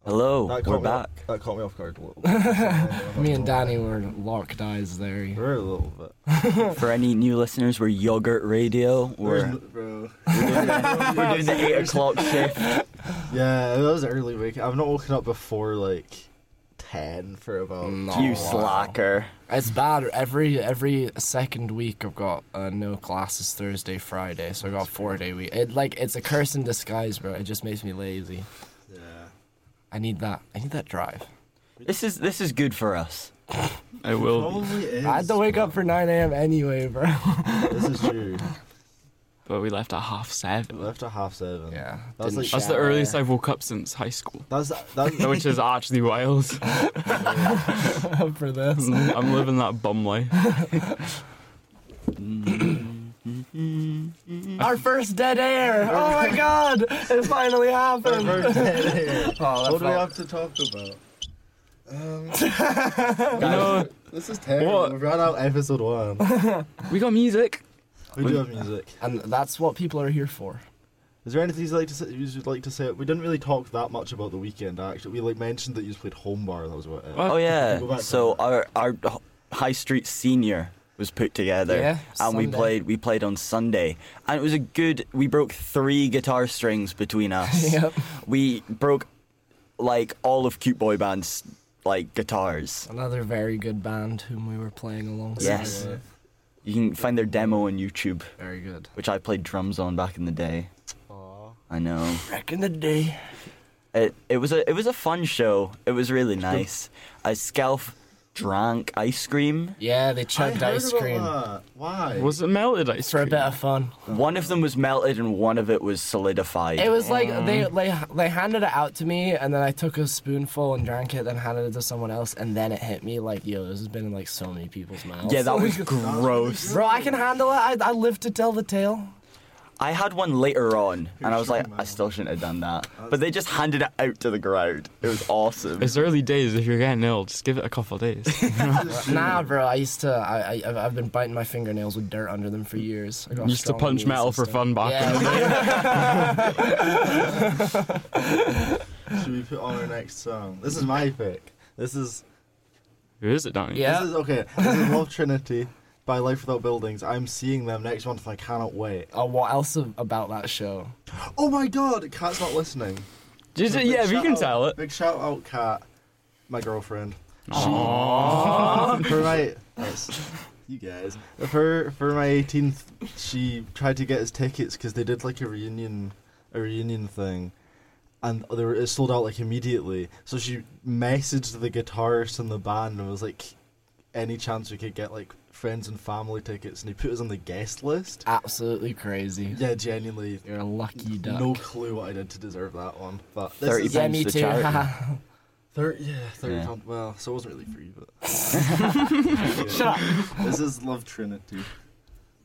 Hello, we're back. That caught me off guard a little bit. Me and Danny were locked eyes there. We're a little bit. For any new listeners, we're Yogurt Radio. Bro. We're doing the 8 o'clock shift. Yeah, it was early week. I've not woken up before like 10 for about. No. You slacker. It's bad. Every second week I've got no classes Thursday, Friday, so I got a 4-day week. It's a curse in disguise, bro. It just makes me lazy. Yeah. I need that drive. This is good for us. I will. Probably is. I had to wake up for 9 a.m. anyway, bro. This is true. But we left at 7:30. We left at 7:30. Yeah. That's Didn't like- That's the shower. earliest I've woke up since high school, That's which is actually wild. for this. I'm living that bum life. Our first dead air. Oh my god, it finally happened. Oh, What do we have to talk about? You know, This is terrible. What? We've run out episode 1. we got music. We do have music. And that's what people are here for. Is there anything you'd like to say? We didn't really talk that much about the weekend. Actually, we mentioned that you played Home Bar. That was about it. What? Oh yeah. Go back to So that. our High Street Senior was put together, Yeah, and Sunday. we played on Sunday, and it was we broke 3 guitar strings between us. Yep. We broke like all of Cute Boy Band's like guitars. Another very good band whom we were playing alongside. Yes. Yeah. You can find their demo on YouTube, Very good. which I played drums on back in the day. Aw. I know. Back in the day. It was a fun show. It was really nice. Skelf drank ice cream. Yeah, they I chugged heard ice about cream that. Why? Was it melted ice for a cream? bit of fun. One of them was melted and one of it was solidified. It was like they handed it out to me, and then I took a spoonful and drank it, then handed it to someone else, and then it hit me like, yo, this has been in like so many people's mouths. Yeah, that was gross. Bro, I can handle it. I live to tell the tale. I had one later on, and I was like, Sure, I man. still shouldn't have done that. But they just handed it out to the crowd. It was awesome. It's early days. If you're getting ill, just give it a couple of days. Nah, bro, I've been biting my fingernails with dirt under them for years. I got a Used to strong punch immune metal for system. fun back in the Yeah. Should we put on our next song? This is my pick. This is Who is it, Danny? Yeah. This is Love Trinity by Life Without Buildings. I'm seeing them next month and I cannot wait. Oh, what else about that show? Oh my god, Kat's not listening. Just, Big yeah, if you shout can out- tell it. Big shout out, Kat, my girlfriend. Aww. For my you guys for my 18th, she tried to get us tickets because they did like a reunion thing, and it sold out like immediately. So she messaged the guitarist and the band and was like, any chance we could get like friends and family tickets, and he put us on the guest list. Absolutely crazy. Yeah, genuinely. You're a lucky duck. No clue what I did to deserve that one, but this 30 is Yeah, pounds me to too. charity. 30 Yeah. pound. Well, so it wasn't really free, but Shut up. this is Love Trinity.